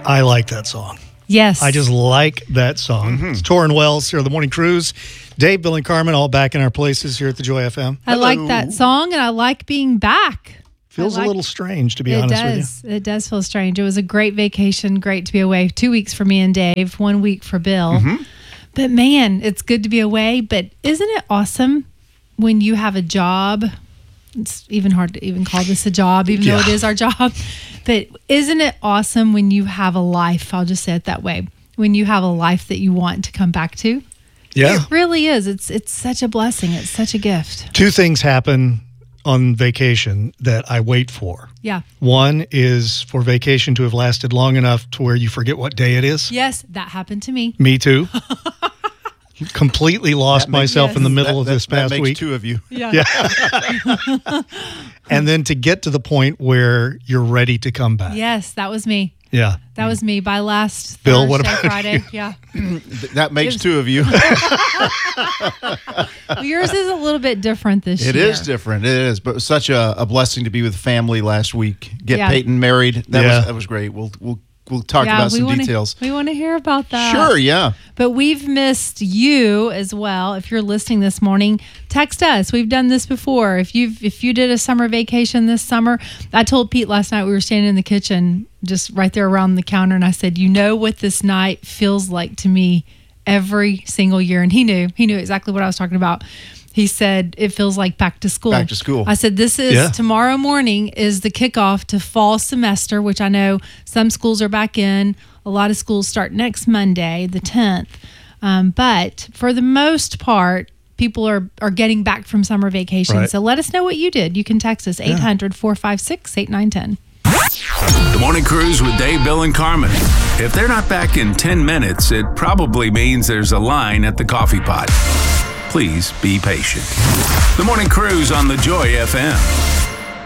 I like that song. Yes. I just like that song. Mm-hmm. It's Torrin Wells here at the Morning Cruise. Dave, Bill, and Carmen all back in our places here at the Joy FM. I like that song, and I like being back. Feels a little strange, to be honest with you. It does feel strange. It was a great vacation, great to be away. 2 weeks for me and Dave, 1 week for Bill. Mm-hmm. But man, it's good to be away. But isn't it awesome when you have a job? It's even hard to even call this a job, even though it is our job. But isn't it awesome when you have a life? I'll just say it that way. When you have a life that you want to come back to. Yeah. It really is. It's such a blessing. It's such a gift. Two things happen on vacation that I wait for. Yeah. One is for vacation to have lasted long enough to where you forget what day it is. Yes, that happened to me. Me too. Completely lost myself in the middle of this past that makes week. two of you. Yeah. And then to get to the point where you're ready to come back. Yes, that was me. Yeah. That was me by last Bill, Thursday, what about Friday. you? Yeah. That makes two of you. Well, yours is a little bit different this year. It is different. It is, but such a blessing to be with family last week. Get Yeah. Peyton married. That was great. We'll talk about some details. We want to hear about that. Sure, yeah. But we've missed you as well. If you're listening this morning, text us. We've done this before. If you did a summer vacation this summer, I told Pete last night, we were standing in the kitchen just right there around the counter, and I said, you know what this night feels like to me every single year. And he knew exactly what I was talking about. He said, it feels like back to school. Back to school. I said, this is tomorrow morning is the kickoff to fall semester, which I know some schools are back in. A lot of schools start next Monday, the 10th. But for the most part, people are getting back from summer vacation. Right. So let us know what you did. You can text us 800-456-8910. The Morning Cruise with Dave, Bill, and Carmen. If they're not back in 10 minutes, it probably means there's a line at the coffee pot. Please be patient. The Morning Cruise on the Joy FM.